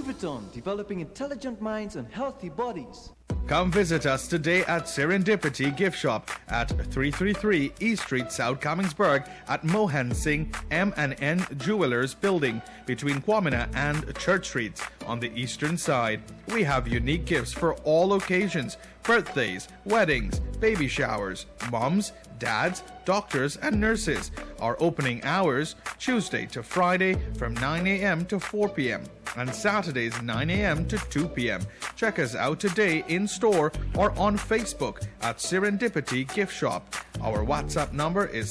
Vuitton, developing intelligent minds and healthy bodies. Come visit us today at Serendipity Gift Shop at 333 East Street, South Commingsburg at Mohan Singh M&N Jewelers Building between Kwamina and Church Streets on the eastern side. We have unique gifts for all occasions: birthdays, weddings, baby showers, moms, dads, doctors, and nurses. Our opening hours, Tuesday to Friday from 9 a.m. to 4 p.m. and Saturdays 9 a.m. to 2 p.m. Check us out today in store or on Facebook at Serendipity Gift Shop. Our WhatsApp number is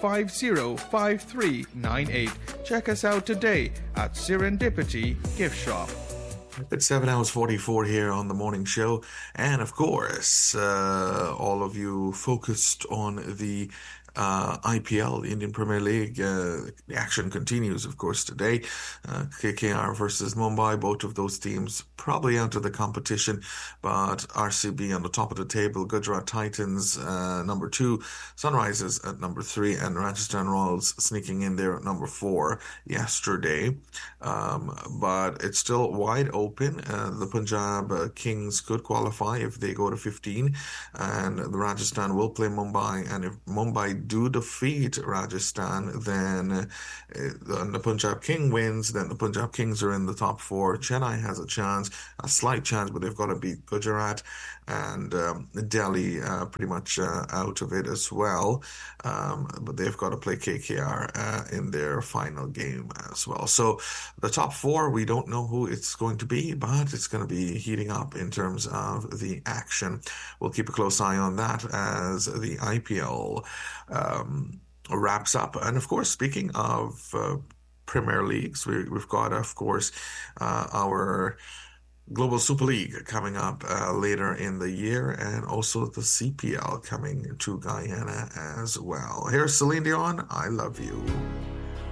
650-5398. Check us out today at Serendipity Gift Shop. It's 7 hours 44 here on the morning show. And of course, all of you focused on the IPL, the Indian Premier League. The action continues, of course, today. KKR versus Mumbai, both of those teams probably out of the competition, but RCB on the top of the table, Gujarat Titans number 2, Sunrisers at number 3, and Rajasthan Royals sneaking in there at number 4 yesterday. But it's still wide open. The Punjab Kings could qualify if they go to 15, and the Rajasthan will play Mumbai, and if Mumbai do defeat Rajasthan, then the Punjab King wins, then the Punjab Kings are in the top 4. Chennai has a chance, a slight chance, but they've got to beat Gujarat, and Delhi pretty much out of it as well. But they've got to play KKR in their final game as well. So the top 4, we don't know who it's going to be, but it's going to be heating up in terms of the action. We'll keep a close eye on that as the IPL wraps up. And of course, speaking of Premier Leagues, we've got, of course, our Global Super League coming up later in the year, and also the CPL coming to Guyana as well. Here's Celine Dion, I Love You.